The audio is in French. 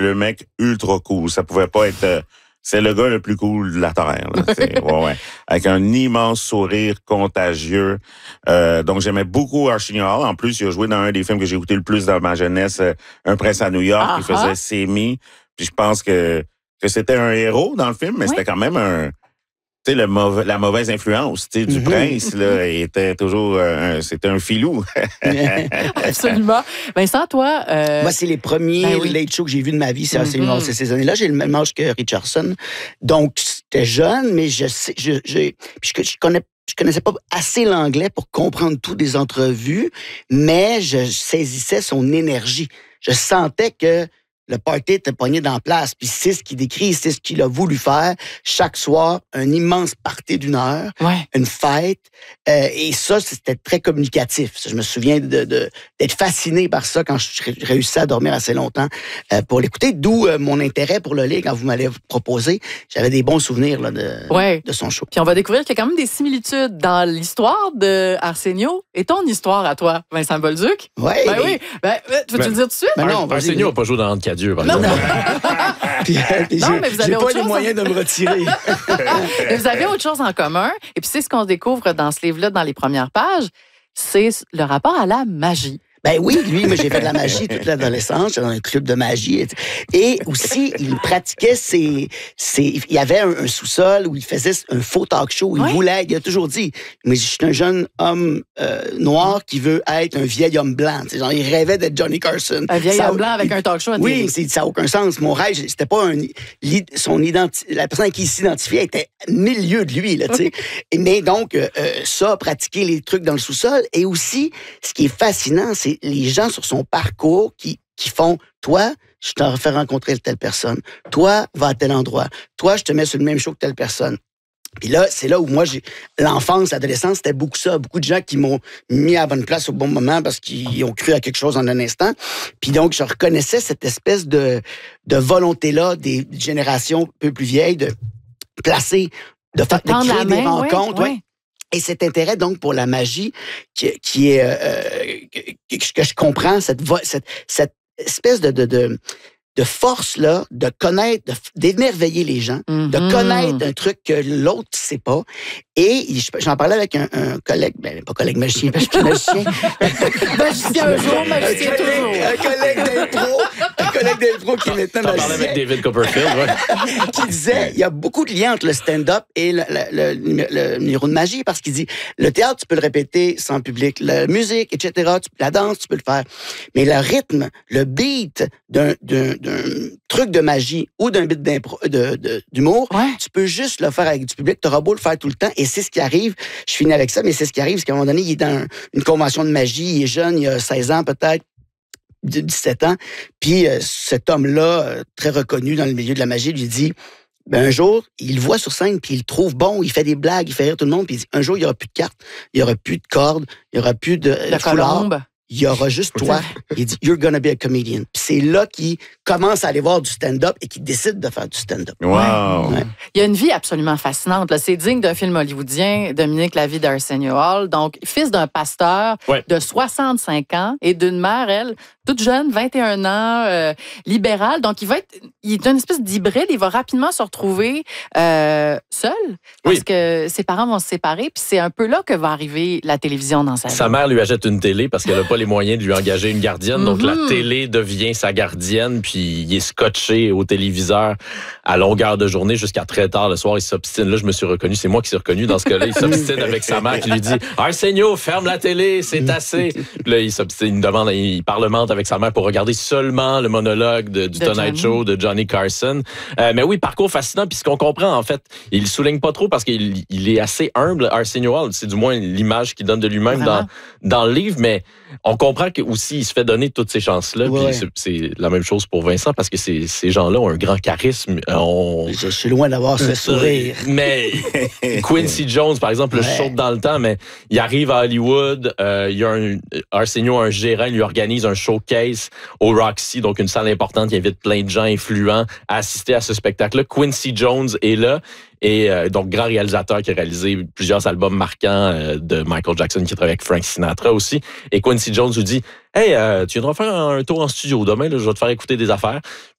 le mec ultra cool. Ça pouvait pas être... c'est le gars le plus cool de la Terre. Là. Ouais. Avec un immense sourire contagieux. Donc, j'aimais beaucoup Arsenio Hall. En plus, il a joué dans un des films que j'ai écouté le plus dans ma jeunesse, Un prince à New York. Il faisait Semi. Puis je pense que c'était un héros dans le film, mais c'était quand même tu sais, la mauvaise influence, tu sais, du prince, là, était toujours, c'était un filou. Absolument. Vincent, toi... Moi, c'est les premiers late shows que j'ai vus de ma vie, c'est ces années-là. J'ai le même âge que Richardson. Donc, c'était jeune, mais je connaissais pas assez l'anglais pour comprendre tout des entrevues, mais je saisissais son énergie. Je sentais que le party était pogné dans la place. Puis c'est ce qu'il décrit, c'est ce qu'il a voulu faire. Chaque soir, un immense party d'1 heure, une fête. Et ça, c'était très communicatif. Je me souviens d'être fasciné par ça quand je réussissais à dormir assez longtemps pour l'écouter. D'où mon intérêt pour le lire quand vous m'avez proposé. J'avais des bons souvenirs là, de son show. Puis on va découvrir qu'il y a quand même des similitudes dans l'histoire de Arsenio et ton histoire à toi, Vincent Bolduc. Oui. Tu veux-tu le dire tout de suite? Non, Arsenio n'a pas joué dans Antiadieu. Par exemple. Mais vous avez j'ai pas les moyens de me retirer. Mais vous avez autre chose en commun. Et puis c'est ce qu'on découvre dans ce livre-là, dans les premières pages, c'est le rapport à la magie. Ben oui, lui, moi, j'ai fait de la magie toute l'adolescence, dans un club de magie. Et aussi, il pratiquait il y avait un sous-sol où il faisait un faux talk show. Il a toujours dit, mais je suis un jeune homme noir qui veut être un vieil homme blanc. T'sais, genre, il rêvait d'être Johnny Carson. Un vieil homme blanc avec un talk show. Oui, ça n'a aucun sens. Mon rêve, c'était pas la personne à qui il s'identifiait était milieu de lui, là, tu sais. Mais donc, ça, pratiquer les trucs dans le sous-sol. Et aussi, ce qui est fascinant, c'est les gens sur son parcours qui font, toi, je t'en fais rencontrer telle personne. Toi, va à tel endroit. Toi, je te mets sur le même show que telle personne. Puis là, c'est là où moi, l'enfance, l'adolescence, c'était beaucoup ça. Beaucoup de gens qui m'ont mis à la bonne place au bon moment parce qu'ils ont cru à quelque chose en un instant. Puis donc, je reconnaissais cette espèce de volonté-là des générations un peu plus vieilles de placer, de créer des rencontres. Ouais. Et cet intérêt, donc, pour la magie, qui est que je comprends, cette espèce de force-là, de connaître, d'émerveiller les gens, de connaître un truc que l'autre ne sait pas. Et j'en parlais avec un collègue, pas collègue magicien, parce que je suis magicien. Magicien un jour, magicien toujours. Un collègue d'impro qui est maintenant magicien. T'en parlais avec David Copperfield, qui disait, il y a beaucoup de liens entre le stand-up et le numéro de magie, parce qu'il dit, le théâtre, tu peux le répéter sans public, la musique, etc., la danse, tu peux le faire. Mais le rythme, le beat d'un truc de magie ou d'un beat d'humour, tu peux juste le faire avec du public, tu auras beau le faire tout le temps, et c'est ce qui arrive, je finis avec ça, mais c'est ce qui arrive, c'est qu'à un moment donné, il est dans une convention de magie, il est jeune, il a 16 ans peut-être, 17 ans, puis cet homme-là, très reconnu dans le milieu de la magie, lui dit, un jour, il le voit sur scène, puis il le trouve bon, il fait des blagues, il fait rire tout le monde, puis il dit, un jour, il n'y aura plus de cartes, il n'y aura plus de cordes, il n'y aura plus de colombe. Il y aura juste toi. Il dit, you're gonna be a comedian. Puis c'est là qu'il commence à aller voir du stand-up et qu'il décide de faire du stand-up. Wow! Ouais. Il y a une vie absolument fascinante. Là. C'est digne d'un film hollywoodien, Dominique, la vie d'Arsenio Hall. Donc, fils d'un pasteur de 65 ans et d'une mère, elle, toute jeune, 21 ans, libérale. Donc, il est une espèce d'hybride. Il va rapidement se retrouver seul parce que ses parents vont se séparer. Puis c'est un peu là que va arriver la télévision dans sa vie. Sa mère lui achète une télé parce qu'elle n'a pas les moyens de lui engager une gardienne. Donc, la télé devient sa gardienne. Puis, il est scotché au téléviseur à longueur de journée jusqu'à très tard le soir. Il s'obstine. Là, je me suis reconnu. C'est moi qui suis reconnu dans ce cas-là. Il s'obstine avec sa mère qui lui dit « Arsenio, ferme la télé, c'est assez. » Puis là, il s'obstine, il parlemente avec sa mère pour regarder seulement le monologue du Tonight Show de Johnny Carson. Mais oui, parcours fascinant. Puis ce qu'on comprend, en fait, il souligne pas trop parce qu'il est assez humble, Arsenio Hall. C'est du moins l'image qu'il donne de lui-même dans le livre. Mais on comprend qu'aussi, il se fait donner toutes ces chances-là. Ouais. Puis c'est la même chose pour Vincent parce que ces gens-là ont un grand charisme. Je suis loin d'avoir ce sourire. Mais Quincy Jones, par exemple, le saute dans le temps, mais il arrive à Hollywood, il y a Arsenio, un gérant, il lui organise un showcase au Roxy, donc une salle importante, il invite plein de gens influents à assister à ce spectacle-là. Quincy Jones est là. Et donc, grand réalisateur qui a réalisé plusieurs albums marquants de Michael Jackson, qui travaille avec Frank Sinatra aussi. Et Quincy Jones lui dit « Hey, tu viendras faire un tour en studio demain, là, je vais te faire écouter des affaires. »